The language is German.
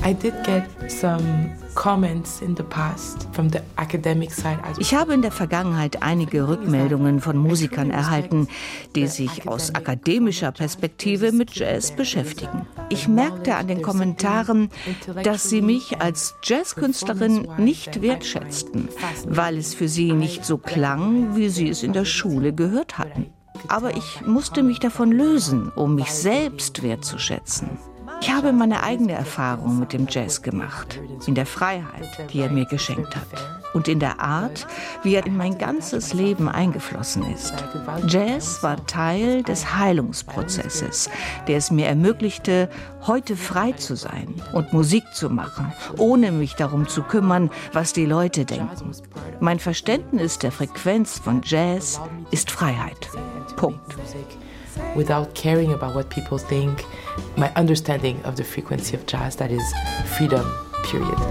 Ich habe in der Vergangenheit einige Rückmeldungen von Musikern erhalten, die sich aus akademischer Perspektive mit Jazz beschäftigen. Ich merkte an den Kommentaren, dass sie mich als Jazzkünstlerin nicht wertschätzten, weil es für sie nicht so klang, wie sie es in der Schule gehört hatten. Aber ich musste mich davon lösen, um mich selbst wertzuschätzen. Ich habe meine eigene Erfahrung mit dem Jazz gemacht, in der Freiheit, die er mir geschenkt hat und in der Art, wie er in mein ganzes Leben eingeflossen ist. Jazz war Teil des Heilungsprozesses, der es mir ermöglichte, heute frei zu sein und Musik zu machen, ohne mich darum zu kümmern, was die Leute denken. Mein Verständnis der Frequenz von Jazz ist Freiheit. Punkt. Without caring about what people think, my understanding of the frequency of jazz, that is freedom, period.